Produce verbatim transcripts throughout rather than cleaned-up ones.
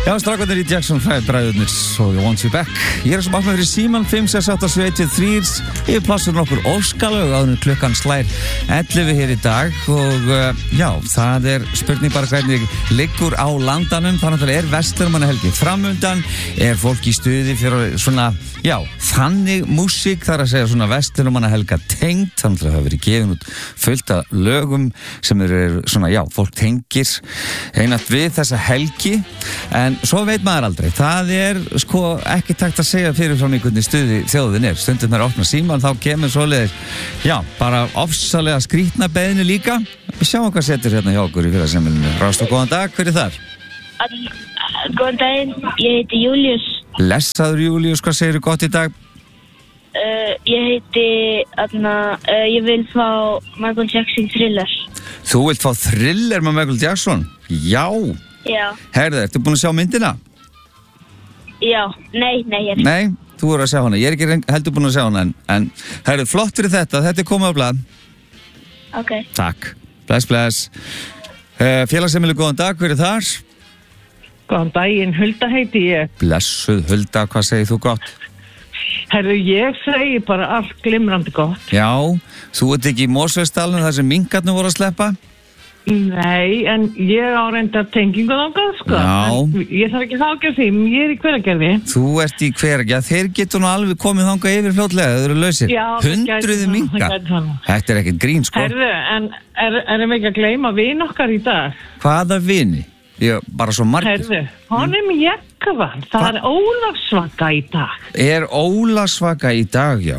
Já, strákarnir í Jackson five bræðurnir og I Want You Back. Ég er sem átt með fyrir síman fimm sex átta sjö eitt þrjú Ég plassur nokkur óskalög áður en klukkan slær ellefu hér í dag og uh, já, það er spurning bara hvernig liggur á landanum. Þannig að er verslunarmannahelgi framundan, er fólk í stuði fyrir svona, já, þannig músík, þar að segja svona verslunarmannahelga tengt, þannig að það hafa verið gefin út fullt af lögum sem eru svona, já, fólk tengir einat við þessa helgi. En svo veit maður aldrei, það er sko ekki takt að segja fyrir frá mig hvernig stuði þjóðin er. Stundum er opna síman, þá kemur svoleiðis, já, bara ofsalega skrýtna beðinu líka. Við sjáum hvað setur hérna hjá okkur í fyrrasemilinu. Rástu, góðan dag, hver er þar? Góðan daginn, ég heiti Július. Blessaður Július, hvað segirðu gott í dag? Uh, ég heiti, aðna, uh, ég vil fá Michael Jackson Thriller. Þú vilt fá Thriller með Michael Jackson? Já. Já. Herðu, ertu búin að sjá myndina? Já, nei, nei, ég er ekki. Nei, þú voru að sjá hana. Ég er ekki heldur búin að sjá hana en, en herðu, flott fyrir þetta. Þetta er komið á blað. Ok. Takk. Bless, bless. Uh, Félagsheimili, góðan dag, hver er þar? Góðan daginn, Hulda heiti ég. Blessuð Hulda, hvað segir þú gott? Herru, ég segi bara allt glimrandi gott. Já, þú ert ekki í Mosfellsdalnum þar sem minkarnir voru að sleppa? Nei, en ég á reyndar tengingu þangað, sko. Já. En ég þarf ekki þá ekki að því, ég er í Hveragerði. Þú ert í Hveragerði, þeir getur nú alveg komið þangað yfir fljótlega, þeir eru lausir. Já, Hundruði minkar. Þetta er ekkert grín, sko. Herru, en er, erum við ekki að gleyma vin okkar í dag? Hvaða vini? Ég, bara svo margir. Herru, hann er með jakkavann, það er Ólafsvaka í dag. Er Ólafsvaka í dag, já?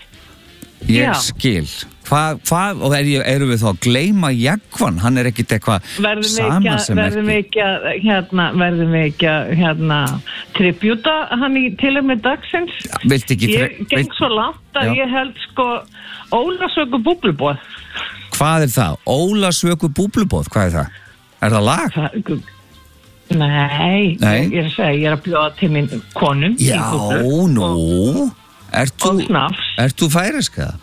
Ég Já. skil. Hvað, hvað, og er, erum við þá að gleyma Jaggvan? Hann er ekkit eitthvað sama sem verðum við ekki að, hérna, verðum við ekki að, hérna, tribúta hann í til og með dagsins? Ja, viltu ekki... Ég geng vilt, svo langt að já. ég held, sko, Ólafsvöku búblubóð. Hvað er það? Ólafsvöku búblubóð, hvað er það? Er það lag? Það, nei, nei, ég er að segja, ég er að bjóða til minn konum. Já, nú, ert þú, ert þú færisk eða?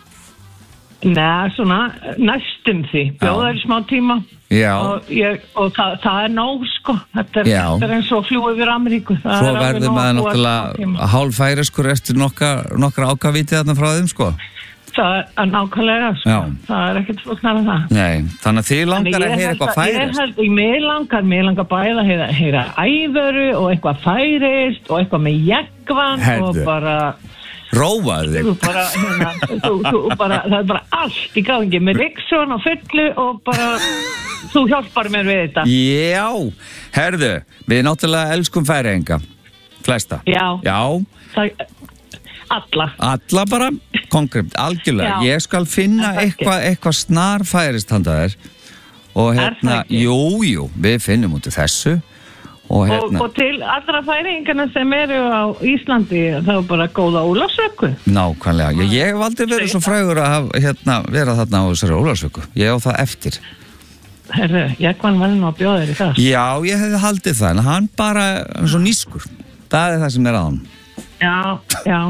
Nei, svona næstum því, bjóða þér smá tíma. Já. Og, ég, og það, það er nóg, sko. Þetta er, þetta er eins og fljúið yfir Ameríku. Það Svo verður maður náttúrulega hálf færiskur eftir nokkra, nokkra ákavítið þarna frá þeim, sko. Það er nákvæmlega, sko. Já. Það er ekkert flóknara það. Nei, þannig að þið langar að heyra eitthvað færist. Ég held að mér langar, mér langar bæða að heyra, heyra ævöru og eitthvað færist og eitthvað með Jaggvan og bara... Róaðu þig. Þú bara, hérna, þú, þú bara, það er bara allt í gangi með Riksson og fullu og bara, þú hjálpar mér við þetta. Já, herðu, við náttúrulega elskum Færeyinga, flesta. Já. Já. Það, alla. Alla bara, konkrétt, algjörlega. Já. Ég skal finna eitthvað eitthva snar færist handa þér og hérna, jú, jú, við finnum út í þessu. Og, hérna, og, og til allra færingarna sem eru á Íslandi þá er bara góða Ólafsvöku. Nákvæmlega, ég, ég hef aldrei verið svo frægur að hafa, hérna, vera þarna á þessari Ólafsvöku. Ég á það eftir. Herru, Jaggvan var nú að bjóða þér í það. Já, ég hefði haldið það, en hann bara er svo nískur. Það er það sem er á hann. Já, já.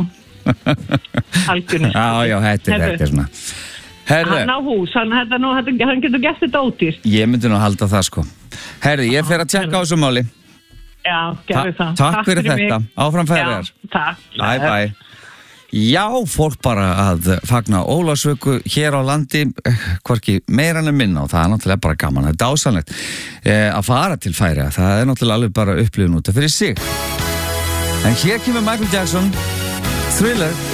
Algjörnir. Já, já, þetta er, þetta er svona. Herðu, hann á hús, hann, þetta nú, þetta, hann getur gert þetta ódýrt. Ég myndi nú að halda það, sko. Herðu, ég fer að tjekka á þessu máli. Já, gerðu það. Takk, takk fyrir þetta. Mig. Áfram færiðar. Já, takk. Bye, bye. Já, fólk bara að fagna Ólafsvöku hér á landi, hvorki meira en minna og það er náttúrulega bara gaman. Það er dásanlegt eh, að fara til Færeyja. Það er náttúrulega alveg bara upplifun út af fyrir sig. En hér kemur Michael Jackson, Thriller.